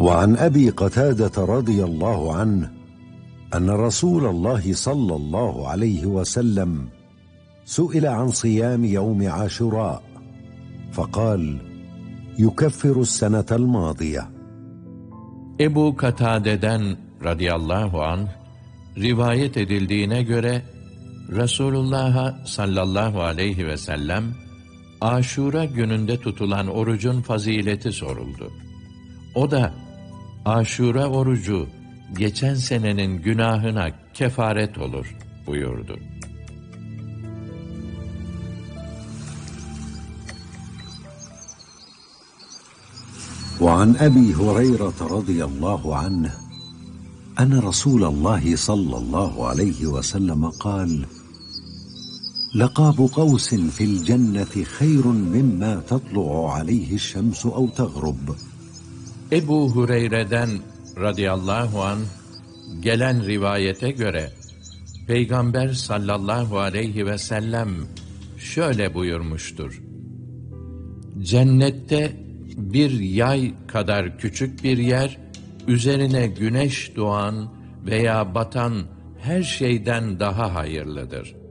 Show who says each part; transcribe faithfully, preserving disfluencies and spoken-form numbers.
Speaker 1: وعن أبي قتادة رضي الله عنه أن رسول الله صلى الله عليه وسلم سئل عن صيام يوم عاشوراء فقال: يكفر السنة الماضية.
Speaker 2: Ebu Katade'den radıyallahu anh rivayet edildiğine göre Resulullah'a sallallahu aleyhi ve sellem Aşura gününde tutulan orucun fazileti soruldu. O da Aşura orucu geçen senenin günahına kefaret olur buyurdu.
Speaker 1: وعن أبي هريرة رضي الله عنه أن رسول الله صلى الله عليه وسلم قال: لقاب قوس في الجنة خير مما تطلع عليه الشمس أو تغرب.
Speaker 2: Ebu Hureyre'den radıyallahu anh gelen rivayete göre Peygamber sallallahu aleyhi ve sellem şöyle buyurmuştur: Cennette bir yay kadar küçük bir yer, üzerine güneş doğan veya batan her şeyden daha hayırlıdır.